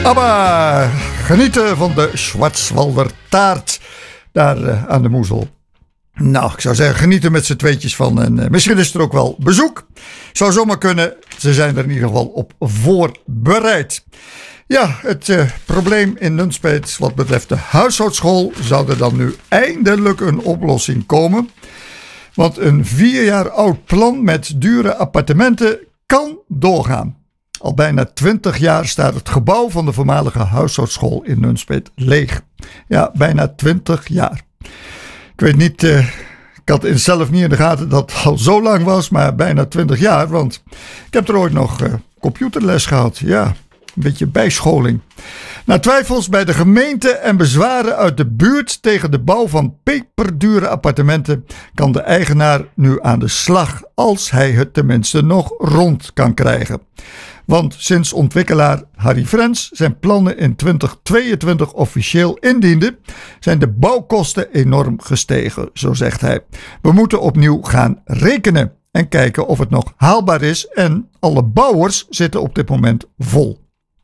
ABBA, genieten van de Schwarzwalder taart daar aan de Moezel. Nou, ik zou zeggen, genieten met z'n tweetjes van. En misschien is er ook wel bezoek. Zou zomaar kunnen. Ze zijn er in ieder geval op voorbereid. Ja, het probleem in Nunspeet wat betreft de huishoudschool zou er dan nu eindelijk een oplossing komen. Want een 4 jaar oud plan met dure appartementen kan doorgaan. Al bijna 20 jaar staat het gebouw van de voormalige huishoudschool in Nunspeet leeg. Ja, bijna 20 jaar. Ik weet niet, ik had zelf niet in de gaten dat het al zo lang was, maar bijna 20 jaar. Want ik heb er ooit nog computerles gehad. Ja, een beetje bijscholing. Na twijfels bij de gemeente en bezwaren uit de buurt tegen de bouw van peperdure appartementen kan de eigenaar nu aan de slag als hij het tenminste nog rond kan krijgen. Want sinds ontwikkelaar Harry Frens zijn plannen in 2022 officieel indiende, zijn de bouwkosten enorm gestegen, zo zegt hij. We moeten opnieuw gaan rekenen en kijken of het nog haalbaar is en alle bouwers zitten op dit moment vol.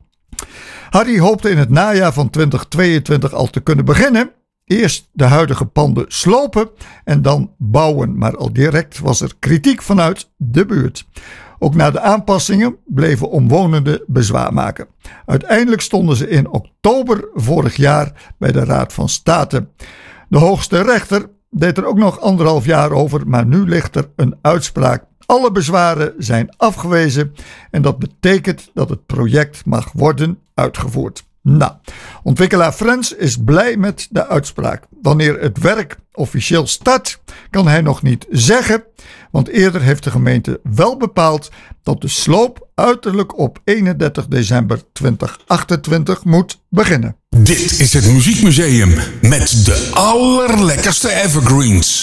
Harry hoopte in het najaar van 2022 al te kunnen beginnen. Eerst de huidige panden slopen en dan bouwen, maar al direct was er kritiek vanuit de buurt. Ook na de aanpassingen bleven omwonenden bezwaar maken. Uiteindelijk stonden ze in oktober vorig jaar bij de Raad van State. De hoogste rechter deed er ook nog 1,5 jaar over, maar nu ligt er een uitspraak. Alle bezwaren zijn afgewezen en dat betekent dat het project mag worden uitgevoerd. Nou, ontwikkelaar Frens is blij met de uitspraak. Wanneer het werk officieel start, kan hij nog niet zeggen, want eerder heeft de gemeente wel bepaald dat de sloop uiterlijk op 31 december 2028 moet beginnen. Dit is het Muziekmuseum met de allerlekkerste evergreens.